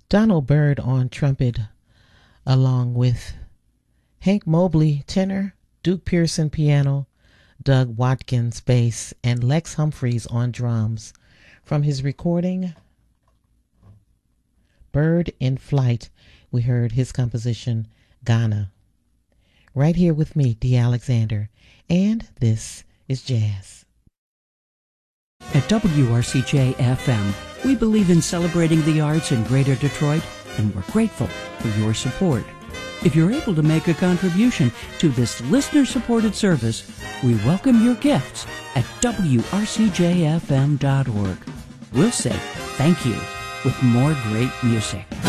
Donald Byrd on trumpet, along with Hank Mobley tenor, Duke Pearson piano, Doug Watkins bass, and Lex Humphreys on drums. From his recording, Bird in Flight, we heard his composition, Ghana. Right here with me, Dee Alexander, and this is Jazz. At WRCJ-FM, we believe in celebrating the arts in Greater Detroit, and we're grateful for your support. If you're able to make a contribution to this listener-supported service, we welcome your gifts at WRCJFM.org. We'll say thank you with more great music.